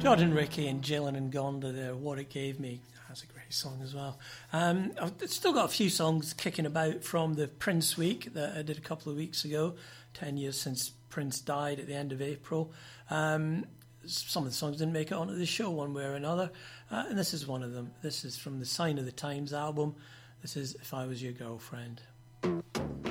Jordan Ricky and Gillan and Gonda there, What It Gave Me. That's a great song as well. I've still got a few songs kicking about from the Prince week that I did a couple of weeks ago, 10 years since Prince died at the end of April. Some of the songs didn't make it onto the show one way or another, and this is one of them. This is from the Sign of the Times album. This is If I Was Your Girlfriend.